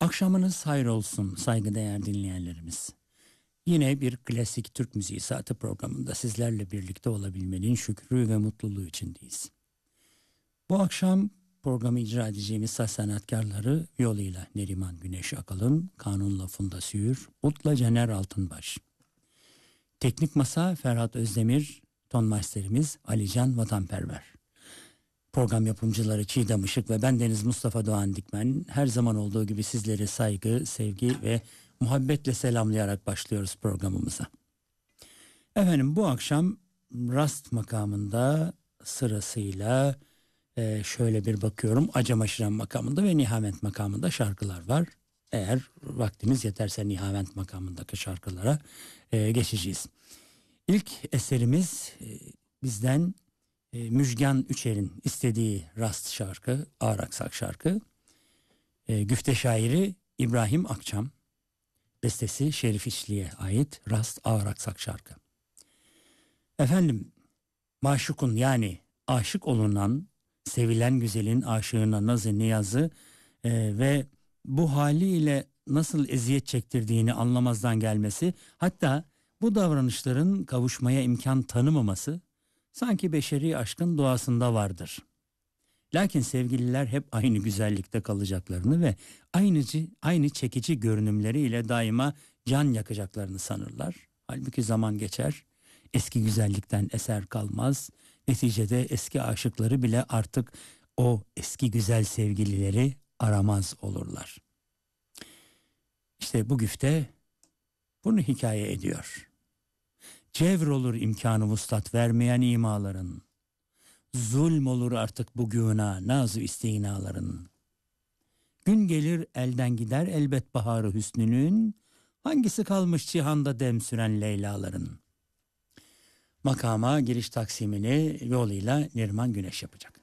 Akşamınız hayır olsun saygıdeğer dinleyenlerimiz. Yine bir klasik Türk müziği saati programında sizlerle birlikte olabilmenin şükrü ve mutluluğu içindeyiz. Bu akşam programı icra edeceğimiz saz sanatkarları yoluyla Neriman Güneş Akalın, Kanunla Funda Süür, Utla Caner Altınbaş. Teknik Masa Ferhat Özdemir, ton masterimiz Alican Vatanperver. Program yapımcıları Çiğdem Işık ve ben Deniz Mustafa Doğan Dikmen. Her zaman olduğu gibi sizleri saygı, sevgi ve muhabbetle selamlayarak başlıyoruz programımıza. Efendim bu akşam Rast makamında sırasıyla şöyle bir bakıyorum. Acemaşıran makamında ve Nihavent makamında şarkılar var. Eğer vaktimiz yeterse Nihavent makamındaki şarkılara geçeceğiz. İlk eserimiz bizden Müjgan Üçer'in istediği Rast şarkı, ağır aksak şarkı. Güfte şairi İbrahim Akçam, bestesi Şerif İşli'ye ait Rast ağır aksak şarkı. Efendim, maşukun yani aşık olunan, sevilen güzelin aşığına nazı niyazı ve bu haliyle nasıl eziyet çektirdiğini anlamazdan gelmesi, hatta bu davranışların kavuşmaya imkan tanımaması sanki beşeri aşkın doğasında vardır. Lakin sevgililer hep aynı güzellikte kalacaklarını ve aynı çekici görünümleriyle daima can yakacaklarını sanırlar. Halbuki zaman geçer, eski güzellikten eser kalmaz. Neticede eski aşıkları bile artık o eski güzel sevgilileri aramaz olurlar. İşte bu güfte bunu hikaye ediyor. Cevr olur imkanı vuslat vermeyen imaların. Zulm olur artık bu güna nazu istinaların. Gün gelir elden gider elbet baharı hüsnünün. Hangisi kalmış cihanda dem süren Leylaların. Makama giriş taksimini yoluyla Neriman Güneş yapacak.